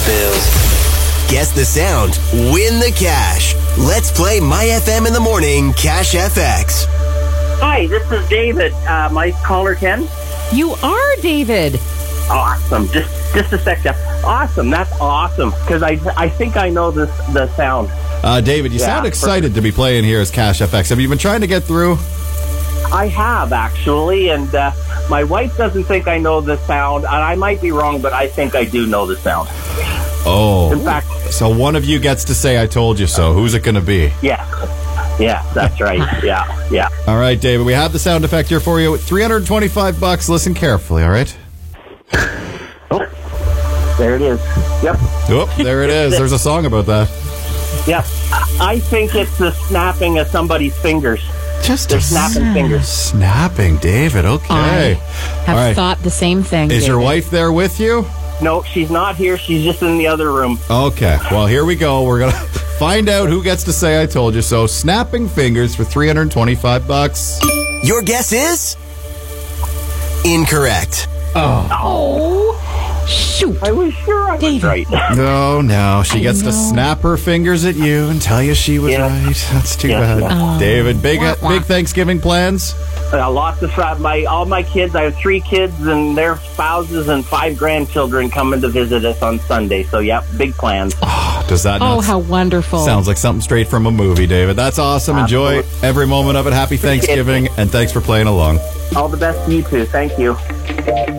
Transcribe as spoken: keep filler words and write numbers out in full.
bills. Guess the sound, win the cash. Let's play My F M in the Morning Cash F X. Hi, this is David. Uh, my caller Ken. You are David. Awesome. Just just a sec. Jeff. Awesome. That's awesome. Because I I think I know this the sound. Uh, David, you Yeah, sound excited perfect. to be playing here as Cash F X. Have you been trying to get through? I have actually, and uh, my wife doesn't think I know the sound, and I might be wrong, but I think I do know the sound. Oh. In fact, So one of you gets to say, I told you so. Who's it going to be? yeah, yeah, that's right. Yeah, yeah. All right, David, we have the sound effect here for you. three hundred twenty-five bucks. Listen carefully, all right? Oh, there it is. Yep, Oh, there it is. There's a song about that. yep. I think it's the snapping of somebody's fingers. Just The snapping fingers. Snapping, David. Okay. I have All right. thought the same thing. Is your David. wife there with you? No, she's not here. She's just in the other room. Okay. Well, here we go. We're going to find out who gets to say I told you so. Snapping fingers for three hundred twenty-five bucks. Your guess is incorrect. Oh, shoot. I was sure I was David. right. No, no. She I gets to know. snap her fingers at you and tell you she was Yeah. right. That's too Yeah. bad. Oh. David, big Wah, wah. big Thanksgiving plans? Uh, lots of uh, my all my kids. I have three kids and their spouses and five grandchildren coming to visit us on Sunday. So, yep, big plans. Does that Oh, not how wonderful. sounds like something straight from a movie, David? That's awesome. Enjoy Absolutely. every moment of it. Happy Thanksgiving, and thanks for playing along. All the best to you too. Thank you.